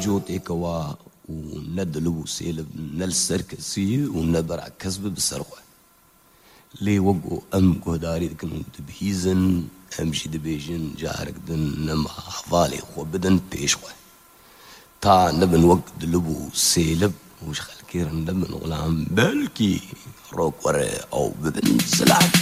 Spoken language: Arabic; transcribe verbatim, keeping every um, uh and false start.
جوتي كوا وندلو سيلب نل سركسي ونبرع كسب بسرقه لي وقو ام قداري كنون تبهيزن امشي دبيجن جارك دن نما حفالي خو بدن بيشوه تا نبن وقت دلبو سيلب وش خلكير نبن غلام بلكي روك وري او بدن سلعب